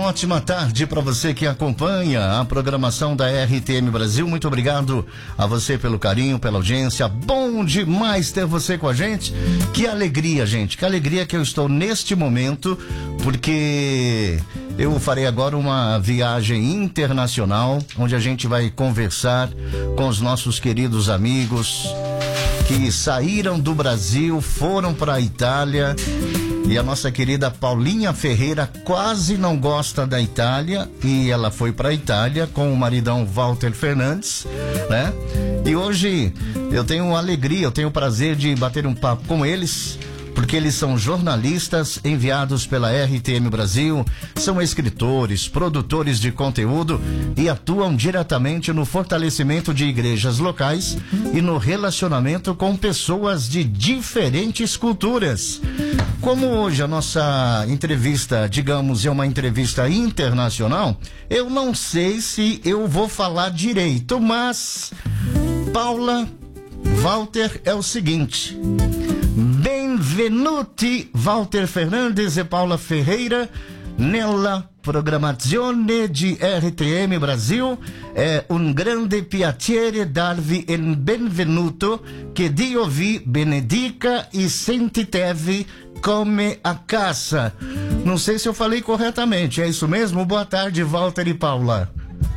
ótima tarde para você que acompanha a programação da RTM Brasil. Muito obrigado a você pelo carinho, pela audiência. Bom demais ter você com a gente. Que alegria, gente. Que alegria que eu estou neste momento, porque eu farei agora uma viagem internacional, onde a gente vai conversar com os nossos queridos amigos que saíram do Brasil, foram para a Itália. E a nossa querida Paulinha Ferreira quase não gosta da Itália, e ela foi para a Itália com o maridão Walter Fernandes, né? E hoje eu tenho alegria, eu tenho o prazer de bater um papo com eles, porque eles são jornalistas enviados pela RTM Brasil, são escritores, produtores de conteúdo e atuam diretamente no fortalecimento de igrejas locais e no relacionamento com pessoas de diferentes culturas. Como hoje a nossa entrevista, digamos, é uma entrevista internacional, eu não sei se eu vou falar direito, mas Paula, Walter, é o seguinte: benvenuti Walter Fernandes e Paula Ferreira nella programmazione di RTM Brasil. È un grande piacere darvi il benvenuto, che Dio vi benedica e sentitevi come a casa. Não sei se eu falei corretamente, é isso mesmo? Boa tarde, Walter e Paula.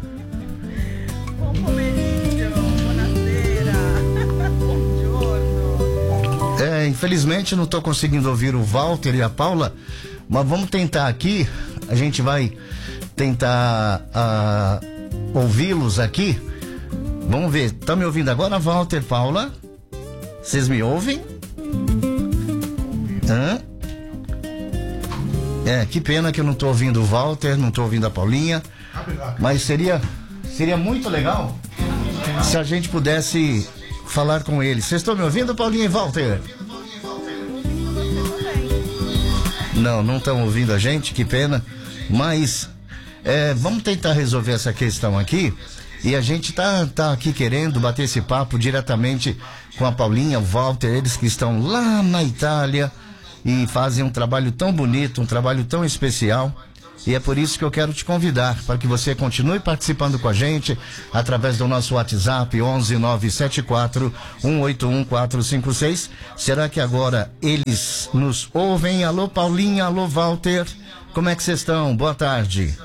Infelizmente não estou conseguindo ouvir o Walter e a Paula, mas vamos tentar aqui. A gente vai tentar ouvi-los aqui. Vamos ver, tá me ouvindo agora, Walter, Paula? Vocês me ouvem? Que pena que eu não estou ouvindo o Walter, não estou ouvindo a Paulinha, mas seria muito legal se a gente pudesse falar com eles. Vocês estão me ouvindo, Paulinha e Walter? Não estão ouvindo a gente, que pena. Mas vamos tentar resolver essa questão aqui. E a gente tá aqui querendo bater esse papo diretamente com a Paulinha, o Walter, eles que estão lá na Itália e fazem um trabalho tão bonito, um trabalho tão especial. E é por isso que eu quero te convidar para que você continue participando com a gente através do nosso WhatsApp 11974 181 456. Será que agora eles nos ouvem? Alô, Paulinha, alô, Walter, como é que vocês estão? Boa tarde.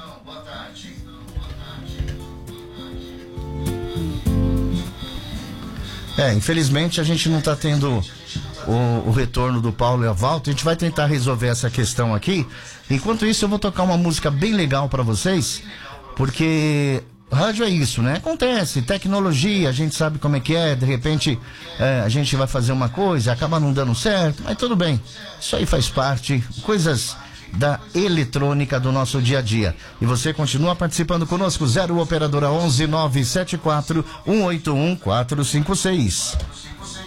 Infelizmente a gente não está tendo o retorno do Paulo e a Walter. A gente vai tentar resolver essa questão aqui. Enquanto isso, eu vou tocar uma música bem legal para vocês, porque rádio é isso, né? Acontece, tecnologia, a gente sabe como é que é. De repente a gente vai fazer uma coisa, acaba não dando certo, mas tudo bem, isso aí faz parte, coisas da eletrônica do nosso dia a dia. E você continua participando conosco, 0 operadora 11 974 181 456.